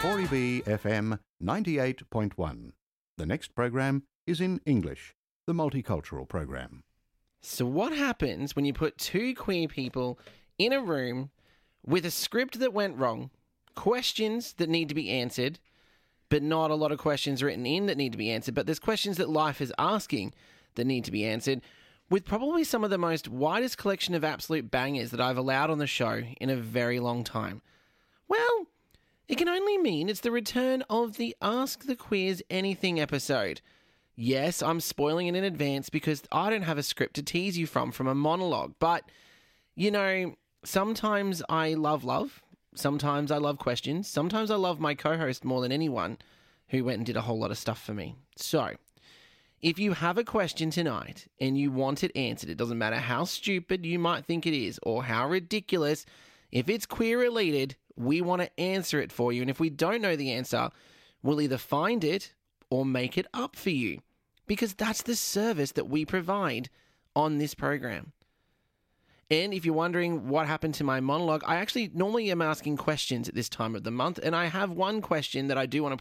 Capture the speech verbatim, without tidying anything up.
four E B F M ninety-eight point one. The next program is in English, the multicultural program. So what happens when you put two queer people in a room with a script that went wrong, questions that need to be answered, but not a lot of questions written in that need to be answered, but there's questions that life is asking that need to be answered, with probably some of the most widest collection of absolute bangers that I've allowed on the show in a very long time? Well, it can only mean it's the return of the Ask the Queers Anything episode. Yes, I'm spoiling it in advance because I don't have a script to tease you from from a monologue, but, you know, sometimes I love love, sometimes I love questions, sometimes I love my co-host more than anyone who went and did a whole lot of stuff for me. So, if you have a question tonight and you want it answered, it doesn't matter how stupid you might think it is or how ridiculous, if it's queer-related, we want to answer it for you. And if we don't know the answer, we'll either find it or make it up for you, because that's the service that we provide on this program. And if you're wondering what happened to my monologue, I actually normally am asking questions at this time of the month, and I have one question that I do want to